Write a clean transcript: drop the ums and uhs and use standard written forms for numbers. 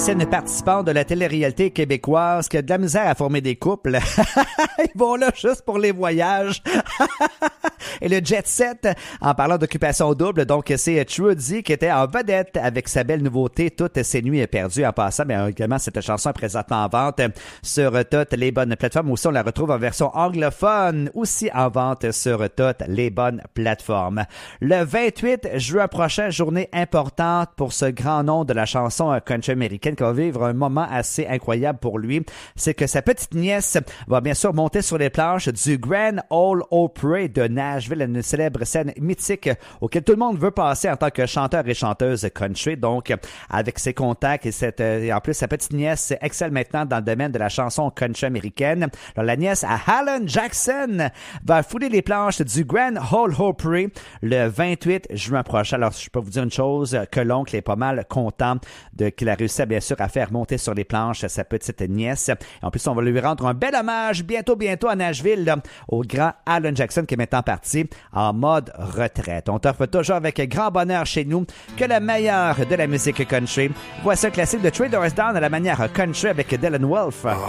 ancienne participante de la télé-réalité québécoise qui a de la misère à former des couples. Ils vont là juste pour les voyages. Et le jet set, en parlant d'occupation double, donc c'est Trudy qui était en vedette avec sa belle nouveauté Toutes ces nuits perdues. En passant, mais également cette chanson est présentement en vente sur toutes les bonnes plateformes. Aussi, on la retrouve en version anglophone, aussi en vente sur toutes les bonnes plateformes. Le 28 juin prochain, journée importante pour ce grand nom de la chanson country américaine qui va vivre un moment assez incroyable pour lui. C'est que sa petite nièce va bien sûr monter sur les planches du Grand Ole Opry de Nashville, une célèbre scène mythique auquel tout le monde veut passer en tant que chanteur et chanteuse country. Donc, avec ses contacts et en plus, sa petite nièce excelle maintenant dans le domaine de la chanson country américaine. Alors, la nièce à Alan Jackson va fouler les planches du Grand Ole Opry le 28 juin prochain. Alors, je peux vous dire une chose, que l'oncle est pas mal content qu'il a réussi bien sûr à faire monter sur les planches sa petite nièce. Et en plus, on va lui rendre un bel hommage bientôt à Nashville là, au grand Alan Jackson qui est maintenant parti en mode retraite. On t'offre toujours avec grand bonheur chez nous que le meilleur de la musique country. Voici un classique de Traders Down à la manière country avec Dylan Wolf.